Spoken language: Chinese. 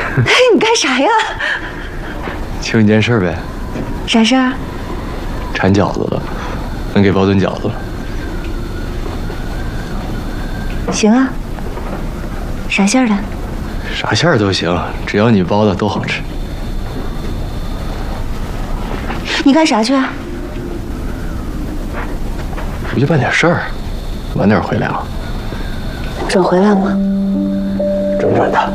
你干啥呀？ 请你件事呗。 啥事儿？ 馋饺子了，能给包顿饺子吗？ 行啊。啥馅儿的？ 啥馅儿都行，只要你包的都好吃。 你干啥去啊？ 出去办点事儿，晚点回来啊。 准回来吗？ 准的。